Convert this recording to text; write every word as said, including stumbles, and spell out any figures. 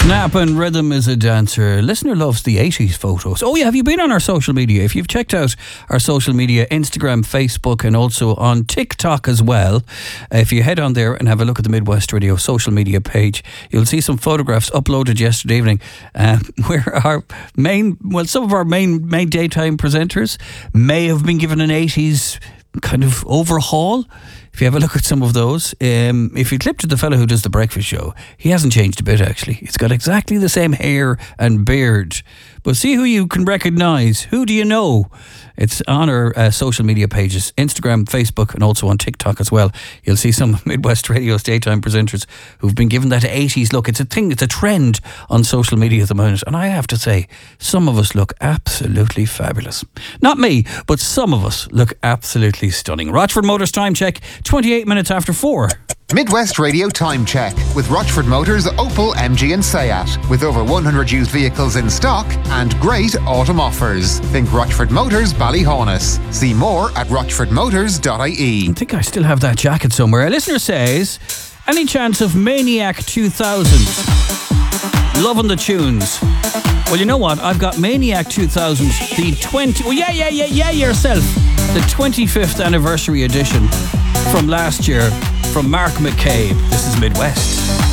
Snap and rhythm is a dancer. Listener loves the eighties photos. Oh yeah, have you been on our social media? If you've checked out our social media, Instagram, Facebook, and also on TikTok as well, if you head on there and have a look at the Midwest Radio social media page, you'll see some photographs uploaded yesterday evening uh, where our main, well, some of our main main daytime presenters may have been given an eighties kind of overhaul. If you have a look at some of those, um, if you clip to the fellow who does the breakfast show, he hasn't changed a bit actually. He's got exactly the same hair and beard. But see who you can recognise. Who do you know? It's on our uh, social media pages, Instagram, Facebook, and also on TikTok as well. You'll see some Midwest Radio's daytime presenters who've been given that eighties look. It's a thing, it's a trend on social media at the moment. And I have to say, some of us look absolutely fabulous. Not me, but some of us look absolutely stunning. Rochford Motors time check, twenty-eight minutes after four. Midwest Radio Time Check with Rochford Motors, Opel, M G and Seat. With over one hundred used vehicles in stock and great autumn offers. Think Rochford Motors, Ballyhaunis. See more at rochford motors dot I E. I think I still have that jacket somewhere. A listener says, any chance of Maniac two thousand? Loving the tunes. Well, you know what? I've got Maniac two thousand, the twenty... Well, yeah, yeah, yeah, yeah, yourself. The twenty-fifth anniversary edition from last year from Mark McCabe. This is Midwest.